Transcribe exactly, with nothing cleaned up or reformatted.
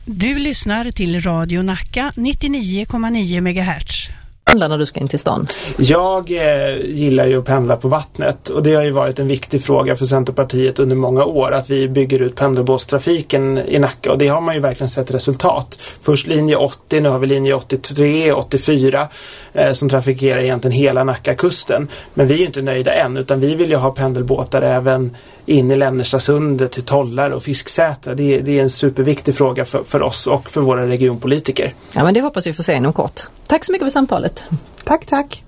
Du lyssnar till Radio Nacka nittionio komma nio megahertz. När du ska in till stan? Jag eh, gillar ju att pendla på vattnet, och det har ju varit en viktig fråga för Centerpartiet under många år, att vi bygger ut pendelbåtstrafiken i Nacka, och det har man ju verkligen sett resultat. Först linje åttio, nu har vi linje åttiotre, åttiofyra eh, som trafikerar egentligen hela Nackakusten. Men vi är ju inte nöjda än, utan vi vill ju ha pendelbåtar även in i Lännerstasundet till Tollar och Fisksätra. Det är, det är en superviktig fråga för, för oss och för våra regionpolitiker. Ja, men det hoppas vi får se inom kort. Tack så mycket för samtalet. Tack, tack.